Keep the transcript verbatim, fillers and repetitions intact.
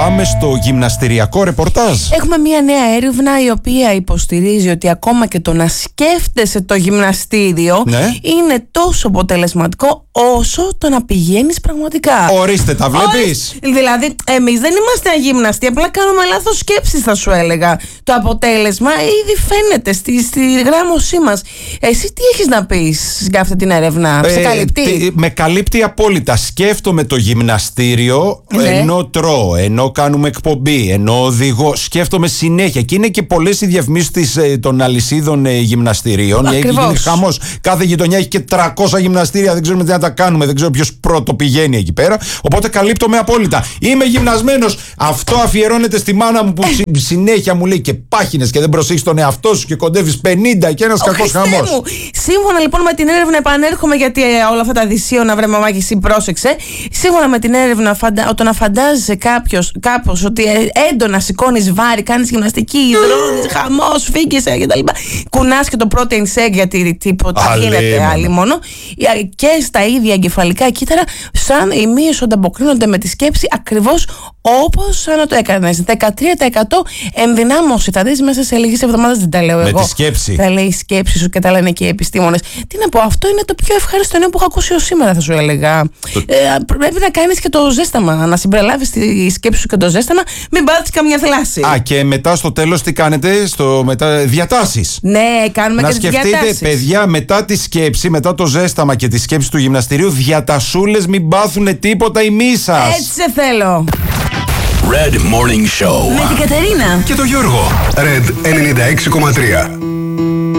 Πάμε στο γυμναστηριακό ρεπορτάζ. Έχουμε μια νέα έρευνα η οποία υποστηρίζει ότι ακόμα και το να σκέφτεσαι το γυμναστήριο, ναι, είναι τόσο αποτελεσματικό όσο το να πηγαίνεις πραγματικά. Ορίστε, τα βλέπεις. Δηλαδή, εμείς δεν είμαστε αγύμναστοι, απλά κάνουμε λάθος σκέψεις, θα σου έλεγα. Το αποτέλεσμα ήδη φαίνεται στη, στη γράμμωσή μας. Εσύ τι έχεις να πεις για αυτή την έρευνα, ε, σε καλύπτει? Τι, με καλύπτει απόλυτα. Σκέφτομαι το γυμναστήριο, ναι, ενώ τρώω, ενώ κάνουμε εκπομπή, ενώ οδηγώ. Σκέφτομαι συνέχεια. Και είναι και πολλές οι διαφημίσεις των αλυσίδων ε, γυμναστηρίων. Ακριβώς. Έχει χαμός. Κάθε γειτονιά έχει και τριακόσια γυμναστήρια. Δεν ξέρουμε τι να τα κάνουμε. Δεν ξέρω ποιος πρώτο πηγαίνει εκεί πέρα. Οπότε καλύπτομαι απόλυτα. Είμαι γυμνασμένος. Αυτό αφιερώνεται στη μάνα μου που συνέχεια μου λέει και πάχινες και δεν προσέχεις τον εαυτό σου και κοντεύεις πενήντα και ένας κακός χαμός. Σύμφωνα λοιπόν με την έρευνα, επανέρχομαι γιατί ε, όλα αυτά τα δυσίωνα, βρε μαμάκι, εσύ πρόσεξε. Σύμφωνα με την έρευνα, φαντα... το να φαντάζεσαι κάποιος, κάπως ότι ε, έντονα σηκώνεις βάρη, κάνεις γυμναστική, υδρώνεις, χαμός, φύγεσαι κτλ. Κουνάς και το protein shake γιατί τίποτα γίνεται άλλη μόνο. Και στα ίδια εγκεφαλικά κύτταρα, σαν οι μύες ανταποκρίνονται με τη σκέψη ακριβώς όπως σαν να το έκανες. δεκατρία τοις εκατό ενδυνάμωση. Θα δεις μέσα σε λίγες εβδομάδες, δεν τα λέω με εγώ. τη σκέψη. Τα λέει η σκέψη σου και τα λένε και οι επιστήμονες. Τι να πω, αυτό είναι το πιο ευχάριστο νέο που έχω ακούσει ως σήμερα, θα σου έλεγα. Το... Ε, πρέπει να κάνεις και το ζέσταμα, να συμπεριλάβεις τη σκέψη σου και το ζέσταμα, μην πάθεις καμιά θλάση. Α, και μετά στο τέλος τι κάνετε, στο μετά, διατάσεις. Ναι, κάνουμε να και τις διατάσεις. Να σκεφτείτε, παιδιά, μετά τη σκέψη, μετά το ζέσταμα και τη σκέψη του γυμναστηρίου, διατασούλες, μην πάθουνε τίποτα οι μη σας. Έτσι σε θέλω. Red Morning Show Με την Κατερίνα και τον Γιώργο. Red ενενήντα έξι κόμμα τρία.